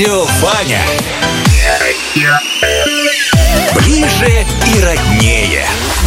Радио Ваня. Ближе и роднее.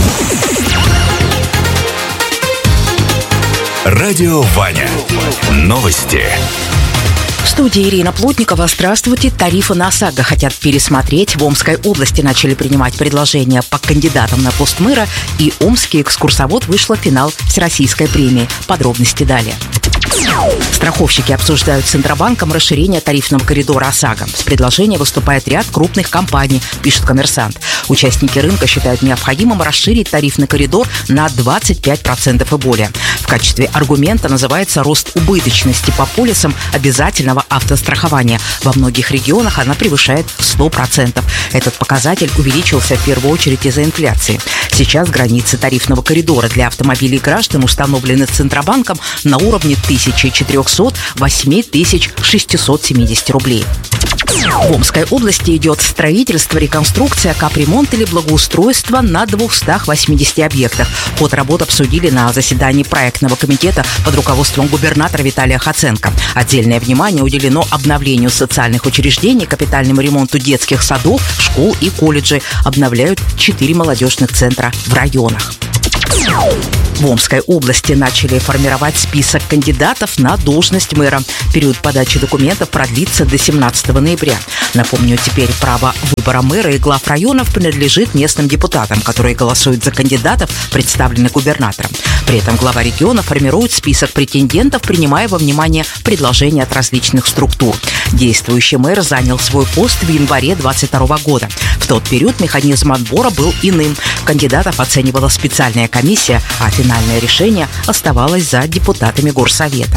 Радио Ваня. Новости. В студии Ирина Плотникова. Здравствуйте. Тарифы на ОСАГО хотят пересмотреть. В Омской области начали принимать предложения по кандидатам на пост мэра. И омский экскурсовод вышла в финал Всероссийской премии. Подробности далее. Страховщики обсуждают с Центробанком расширение тарифного коридора ОСАГО. С предложением выступает ряд крупных компаний, пишет «Коммерсант». Участники рынка считают необходимым расширить тарифный коридор на 25% и более. В качестве аргумента называется рост убыточности по полисам обязательного автострахования. Во многих регионах она превышает 100%. Этот показатель увеличился в первую очередь из-за инфляции. Сейчас границы тарифного коридора для автомобилей граждан установлены Центробанком на уровне 1400-8670 рублей. В Омской области идет строительство, реконструкция, капремонт или благоустройство на 280 объектах. Ход работ обсудили на заседании проектного комитета под руководством губернатора Виталия Хоценко. Отдельное внимание уделено обновлению социальных учреждений, капитальному ремонту детских садов, школ и колледжей. Обновляют 4 молодежных центра в районах. В Омской области начали формировать список кандидатов на должность мэра. Период подачи документов продлится до 17 ноября. Напомню, теперь право выбора мэра и глав районов принадлежит местным депутатам, которые голосуют за кандидатов, представленных губернатором. При этом глава региона формирует список претендентов, принимая во внимание предложения от различных структур. Действующий мэр занял свой пост в январе 2022 года. В тот период механизм отбора был иным. Кандидатов оценивала специальная комиссия, а финальное решение оставалось за депутатами горсовета.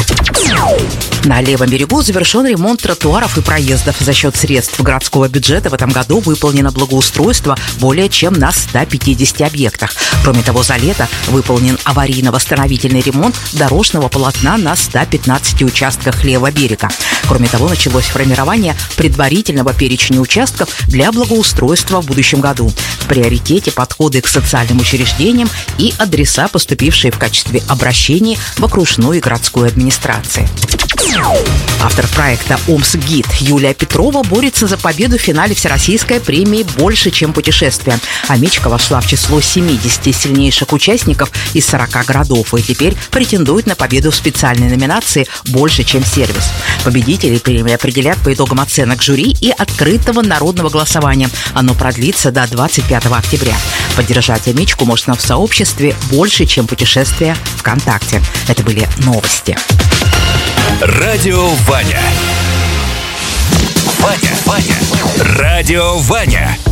На левом берегу завершен ремонт тротуаров и проездов. За счет средств городского бюджета в этом году выполнено благоустройство более чем на 150 объектах. Кроме того, за лето выполнен аварийно-восстановительный ремонт дорожного полотна на 115 участках левого берега. Кроме того, началось формирование предварительного перечня участков для благоустройства в будущем году. В приоритете подходы к социальным учреждениям и адреса, поступившие в качестве обращений в окружную и городскую администрации. Автор проекта «Омсгид» Юлия Петрова борется за победу в финале Всероссийской премии «Больше, чем путешествие». Амичка вошла в число 70 сильнейших участников из 40 городов и теперь претендует на победу в специальной номинации «Больше, чем сервис». Победителей премии определят по итогам оценок жюри и открытого народного голосования. Оно продлится до 25 октября. Поддержать Амичку можно в сообществе «Больше, чем путешествие» ВКонтакте. Это были новости. Радио Ваня. Радио Ваня.